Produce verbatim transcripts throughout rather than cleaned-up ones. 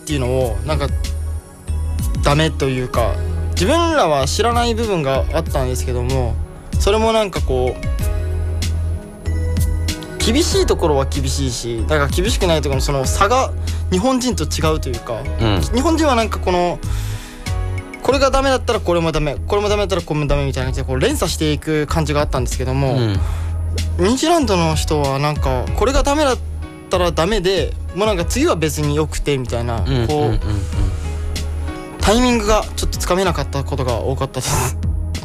っていうのをなんかダメというか、自分らは知らない部分があったんですけども、それもなんかこう厳しいところは厳しいし、だから厳しくないところのその差が日本人と違うというか、うん、日本人はなんかこのこれがダメだったらこれもダメ、これもダメだったらこれもダメみたいな感じでこう連鎖していく感じがあったんですけども、うん、ニュージーランドの人はなんかこれがダメだったらダメで、もうなんか次は別によくてみたいな、こう、うんうんうんうん、タイミングがちょっとつかめなかったことが多かったです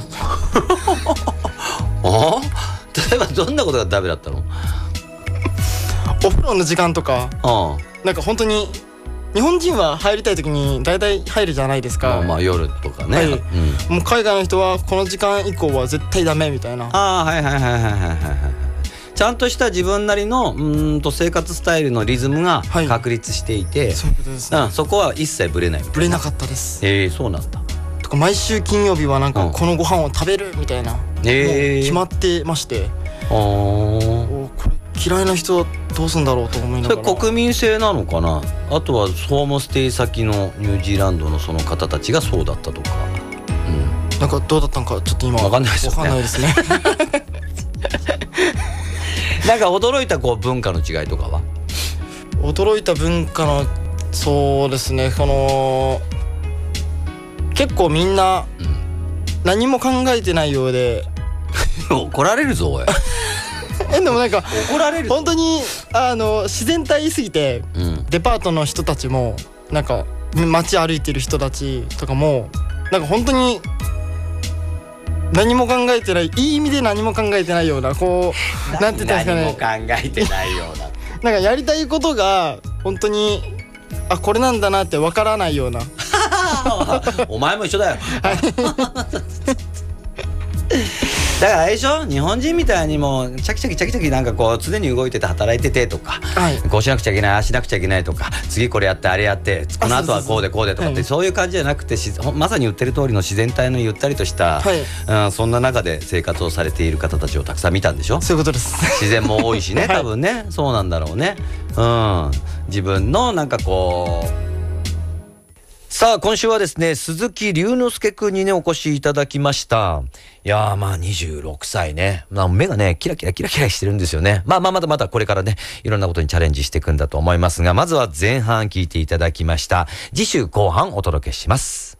あ、例えばどんなことがダメだったの？ お風呂の時間とか、ああ、なんか本当に日本人は入りたい時に大体入るじゃないですか。 まあ、まあ夜とかね、はい、うん、 もう海外の人はこの時間以降は絶対ダメみたいな。 ああ、はいはいはいはいはいはい。ちゃんとした自分なりのうーんと生活スタイルのリズムが確立していて、はい、そういうことですね、うん、そこは一切ブレないみたいな。 ブレなかったです。 えー、そうなんだ。 とか毎週金曜日はなんかこのご飯を食べるみたいな、うん、もう決まってまして、あおこれ嫌いな人はどうすんだろうと思いながら。 それ国民性なのかな。あとはホームステイ先のニュージーランドのその方たちがそうだったとか、 うん、なんかどうだったのかちょっと今分かんないですよね。 分かんないですねなんか驚いたこう文化の違いとかは？ 驚いた文化の、そうですね、この結構みんな何も考えてないようで怒られるぞおいえでもなんか怒られる本当にあの自然体すぎて、うん、デパートの人たちもなんか街歩いてる人たちとかもなんか本当に何も考えてない、いい意味で何も考えてないような、こうなんて言ったんですかね、 何も考えてないようななんかやりたいことが本当にあこれなんだなってわからないようなお前も一緒だよだからあれでしょ、日本人みたいにもうチャキチャキチャキチャキなんかこう常に動いてて働いててとか、はい、こうしなくちゃいけない、ああしなくちゃいけないとか、次これやってあれやってこの後はこうでこうでとかって、そういう感じじゃなくて、まさに言ってる通りの自然体のゆったりとした、はい、うん、そんな中で生活をされている方たちをたくさん見たんでしょ。 そういうことです。 自然も多いしね、多分ね、はい、そうなんだろうね。うん、自分のなんかこう、さあ今週はですね、鈴木隆之介くんにねお越しいただきました。いやーまあにじゅうろくさいね、まあ、目がねキラキラキラキラしてるんですよね。まあまあまだまだこれからねいろんなことにチャレンジしていくんだと思いますが、まずは前半聞いていただきました。次週後半お届けします。